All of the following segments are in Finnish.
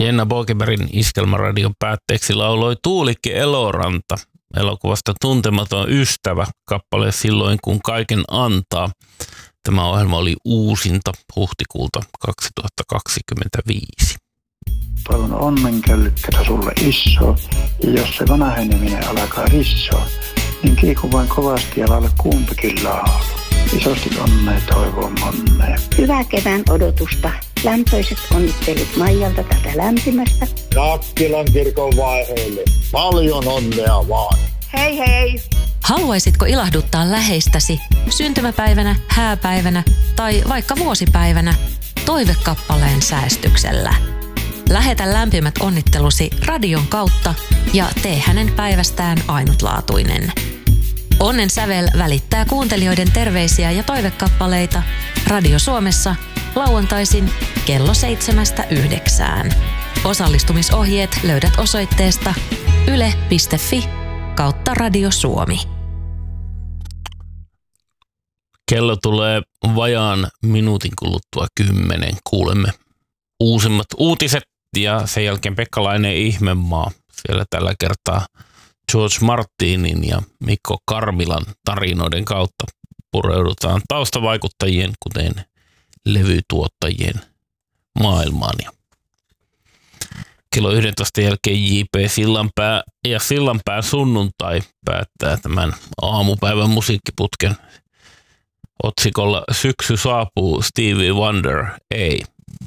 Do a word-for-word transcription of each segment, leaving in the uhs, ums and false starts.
Jenna Bokebergin Iskelmäradion päätteeksi lauloi Tuulikki Eloranta elokuvasta Tuntematon ystävä kappale Silloin kun kaiken antaa. Tämä ohjelma oli uusinta huhtikuulta kaksituhattakaksikymmentäviisi. Toivon onnenköllykkätä sulle iso, ja jos se vanheneminen alkaa rissoa, niin kiiku vain kovasti ja laula kumpikin laulu. Isosti onnea toivon onnea. Hyvää kevään odotusta. Lämpöiset onnittelut Maijalta tätä lämpimästä. Nakkilan kirkon vaiheille. Paljon onnea vaan. Hei hei! Haluaisitko ilahduttaa läheistäsi syntymäpäivänä, hääpäivänä tai vaikka vuosipäivänä toivekappaleen säästyksellä? Lähetä lämpimät onnittelusi radion kautta ja tee hänen päivästään ainutlaatuinen. Onnen sävel välittää kuuntelijoiden terveisiä ja toivekappaleita Radio Suomessa lauantaisin kello seitsemästä yhdeksään. Osallistumisohjeet löydät osoitteesta yle piste fi kautta Radio Suomi. Kello tulee vajaan minuutin kuluttua kymmenen. Kuulemme uusimmat uutiset ja sen jälkeen Pekkalainen Ihmemaa. Siellä tällä kertaa George Martinin ja Mikko Karvilan tarinoiden kautta pureudutaan taustavaikuttajien, kuten levytuottajien maailmaan. Ja kello yhdentoista jälkeen J P Sillanpää ja Sillanpää sunnuntai päättää tämän aamupäivän musiikkiputken otsikolla Syksy saapuu, Stevie Wonder ei.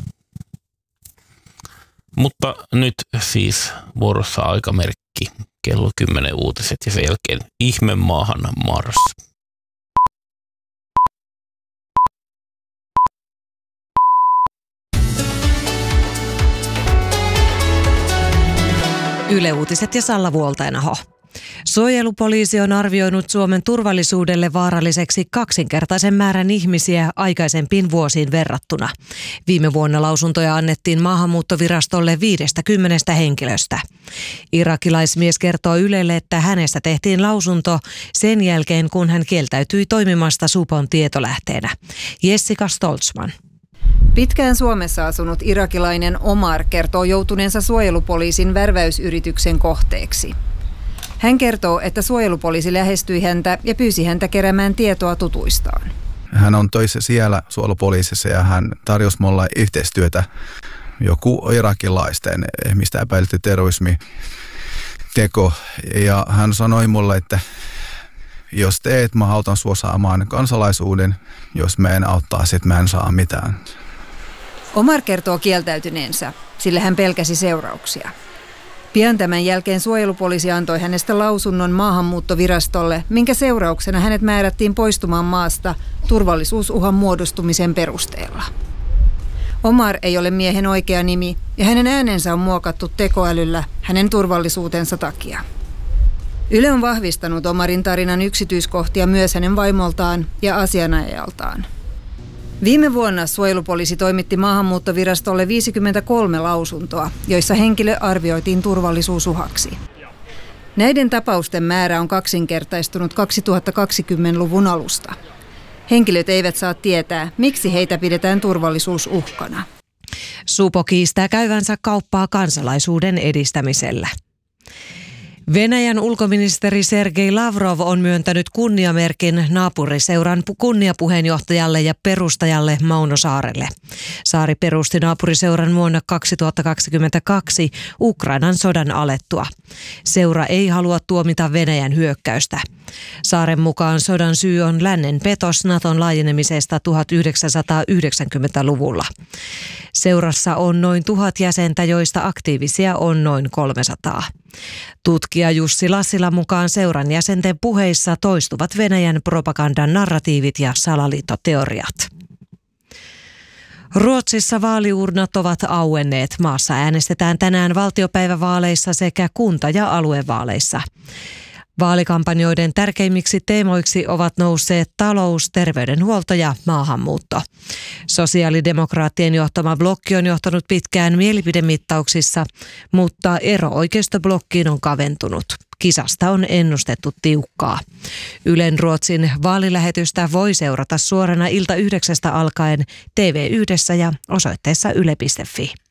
Mutta nyt siis vuorossa aikamerkki, kello kymmenen uutiset ja sen jälkeen Ihmemaahan Mars. Yle Uutiset ja Salla Vuoltainaho. Suojelupoliisi on arvioinut Suomen turvallisuudelle vaaralliseksi kaksinkertaisen määrän ihmisiä aikaisempiin vuosiin verrattuna. Viime vuonna lausuntoja annettiin Maahanmuuttovirastolle viidestäkymmenestä henkilöstä. Irakilaismies kertoo Ylelle, että hänestä tehtiin lausunto sen jälkeen, kun hän kieltäytyi toimimasta Supon tietolähteenä. Jessica Stoltzman. Pitkään Suomessa asunut irakilainen Omar kertoo joutuneensa suojelupoliisin värväysyrityksen kohteeksi. Hän kertoo, että suojelupoliisi lähestyi häntä ja pyysi häntä keräämään tietoa tutuistaan. Hän on töissä siellä suojelupoliisissa ja hän tarjosi mulle yhteistyötä joku irakilaisten ihmistä epäilty terrorismi teko. Ja hän sanoi mulle, että jos teet, mä autan sua saamaan kansalaisuuden. Jos mä en auttaa, sit mä en saa mitään. Omar kertoo kieltäytyneensä, sillä hän pelkäsi seurauksia. Pian tämän jälkeen suojelupoliisi antoi hänestä lausunnon Maahanmuuttovirastolle, minkä seurauksena hänet määrättiin poistumaan maasta turvallisuusuhan muodostumisen perusteella. Omar ei ole miehen oikea nimi ja hänen äänensä on muokattu tekoälyllä hänen turvallisuutensa takia. Yle on vahvistanut Omarin tarinan yksityiskohtia myös hänen vaimoltaan ja asianajajaltaan. Viime vuonna suojelupoliisi toimitti Maahanmuuttovirastolle viisikymmentäkolme lausuntoa, joissa henkilö arvioitiin turvallisuusuhaksi. Näiden tapausten määrä on kaksinkertaistunut kaksituhattakaksikymmentäluvun alusta. Henkilöt eivät saa tietää, miksi heitä pidetään turvallisuusuhkana. Supo kiistää käyvänsä kauppaa kansalaisuuden edistämisellä. Venäjän ulkoministeri Sergei Lavrov on myöntänyt kunniamerkin naapuriseuran kunniapuheenjohtajalle ja perustajalle Mauno Saarelle. Saari perusti naapuriseuran vuonna kaksituhattakaksikymmentäkaksi Ukrainan sodan alettua. Seura ei halua tuomita Venäjän hyökkäystä. Saaren mukaan sodan syy on lännen petos Naton laajenemisesta tuhatyhdeksänsataayhdeksänkymmentäluvulla. Seurassa on noin tuhat jäsentä, joista aktiivisia on noin kolmesataa. Tutkija Jussi Lassila mukaan seuran jäsenten puheissa toistuvat Venäjän propagandan narratiivit ja salaliittoteoriat. Ruotsissa vaaliurnat ovat auenneet. Maassa äänestetään tänään valtiopäivävaaleissa sekä kunta- ja aluevaaleissa. Vaalikampanjoiden tärkeimmiksi teemoiksi ovat nousseet talous, terveydenhuolto ja maahanmuutto. Sosiaalidemokraattien johtama blokki on johtanut pitkään mielipidemittauksissa, mutta ero oikeistoblokkiin on kaventunut. Kisasta on ennustettu tiukkaa. Ylen Ruotsin vaalilähetystä voi seurata suorana ilta yhdeksästä alkaen T V yhdessä ja osoitteessa yle piste fi.